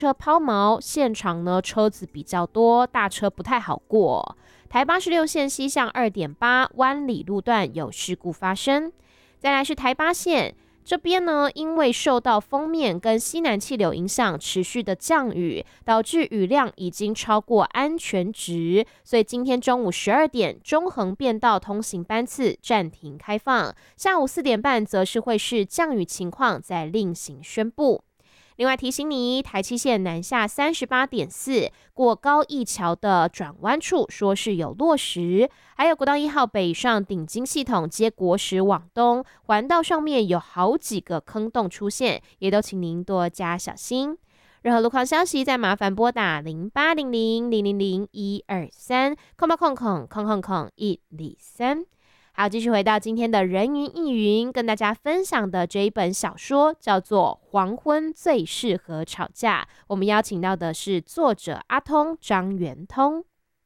车抛锚，现场呢车子比较多，大车不太好过。台86线西向 2.8 湾里路段有事故发生。再来是台8线。这边呢，因为受到锋面跟西南气流影响，持续的降雨，导致雨量已经超过安全值，所以今天中午12点，中横变道通行班次暂停开放，下午4点半则是会视降雨情况再另行宣布。另外提醒你，台7线南下 38.4 过高义桥的转弯处说是有落石，还有国道1号北上顶金系统接国十往东环道上面有好几个坑洞出现，也都请您多加小心。任何路况消息再麻烦拨打0800000123123。好，继续回到今天的人云亦云，跟大家分享的这一本小说叫做《黄昏最适合吵架》，我们邀请到的是作者阿通张元通。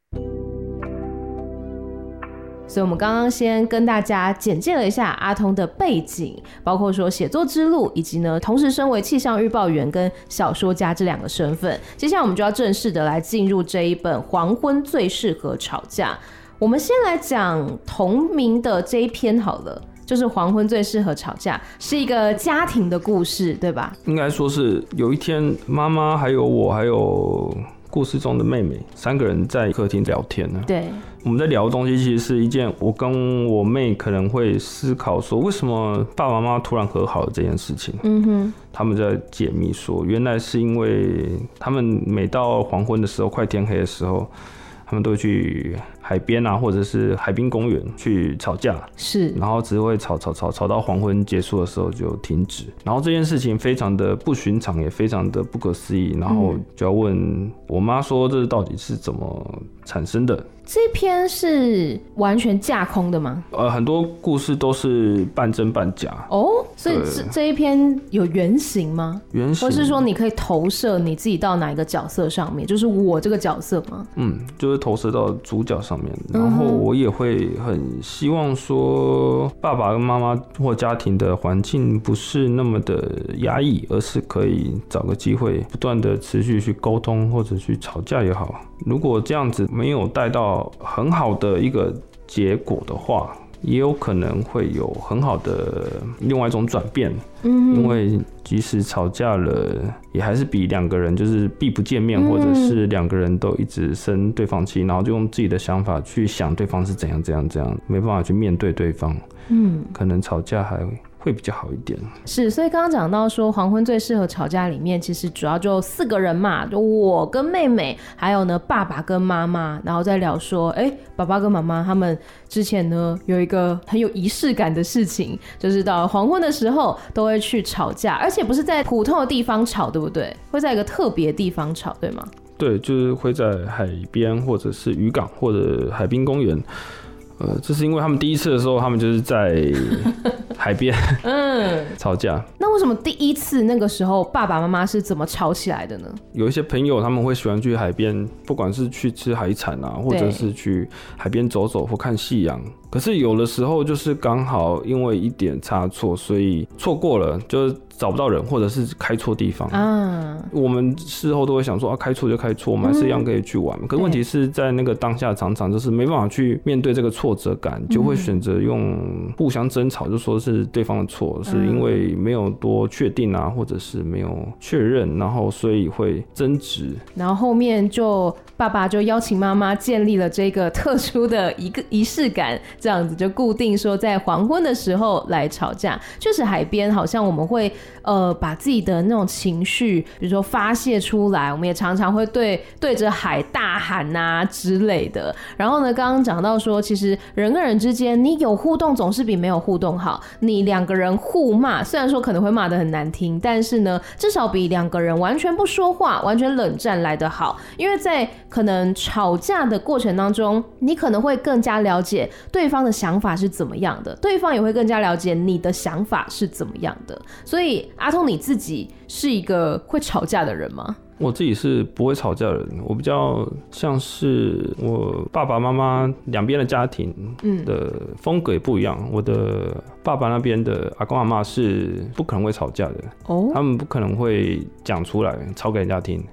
所以我们刚刚先跟大家简介了一下阿通的背景，包括说写作之路，以及呢同时身为气象预报员跟小说家这两个身份。接下来我们就要正式的来进入这一本《黄昏最适合吵架》。我们先来讲同名的这一篇好了，就是黄昏最适合吵架，是一个家庭的故事，对吧？ 应该说是有一天，妈妈还有我还有故事中的妹妹3个人在客厅聊天呢。 对， 我们在聊的东西其实是一件我跟我妹可能会思考说，为什么爸爸妈妈突然和好了这件事情。他们在解密说，原来是因为他们每到黄昏的时候，快天黑的时候，他们都会去海边啊，或者是海滨公园去吵架， 是， 然后只会吵到黄昏结束的时候就停止。然后这件事情非常的不寻常，也非常的不可思议。然后就要问我妈说，这到底是怎么产生的？ 这篇是完全架空的吗？ 很多故事都是半真半假哦，所以这一篇有原型吗？ 原型， 或是说你可以投射你自己到哪一个角色上面？就是我这个角色吗？ 就是投射到主角上面。然后我也会很希望说，爸爸跟妈妈或家庭的环境不是那么的压抑，而是可以找个机会不断的持续去沟通，或者去吵架也好。如果这样子没有带到很好的一个结果的话，也有可能会有很好的另外一种转变。因为即使吵架了，也还是比2个人就是避不见面，或者是2个人都一直生对方气，然后就用自己的想法去想对方是怎样，没办法去面对对方。可能吵架还会比较好一点。 是，所以刚刚讲到说黄昏最适合吵架里面，其实主要就4个人嘛，就我跟妹妹，还有呢爸爸跟妈妈，然后再聊说，爸爸跟妈妈他们之前呢有一个很有仪式感的事情，就是到了黄昏的时候都会去吵架，而且不是在普通的地方吵，对不对？会在一个特别的地方吵，对吗？ 对，就是会在海边或者是渔港或者海滨公园。这是因为他们第一次的时候，他们就是在海边吵架。 那为什么第一次那个时候爸爸妈妈是怎么吵起来的呢？ 有一些朋友他们会喜欢去海边，不管是去吃海产啊，或者是去海边走走或看夕阳。可是有的时候就是刚好因为一点差错，所以错过了，就是找不到人，或者是开错地方啊。我们事后都会想说开错就开错，我们还是一样可以去玩。可是问题是在那个当下，常常就是没办法去面对这个挫折感，就会选择用互相争吵，就说是对方的错，是因为没有多确定啊，或者是没有确认，然后所以会争执。 然后后面就爸爸就邀请妈妈建立了这个特殊的一个仪式感，这样子就固定说在黄昏的时候来吵架。确实海边好像我们会把自己的那种情绪比如说发泄出来，我们也常常会对着海大喊啊之类的。然后呢刚刚讲到说其实人跟人之间你有互动总是比没有互动好，你2个人互骂虽然说可能会骂得很难听，但是呢至少比2个人完全不说话完全冷战来得好。因为在可能吵架的过程当中，你可能会更加了解对方的想法是怎么样的，对方也会更加了解你的想法是怎么样的。所以阿通你自己是一个会吵架的人吗？ 我自己是不会吵架的人，我比较像是我爸爸妈妈2边的家庭的风格也不一样。我的爸爸那边的阿公阿嬷是不可能会吵架的，他们不可能会讲出来吵给人家听。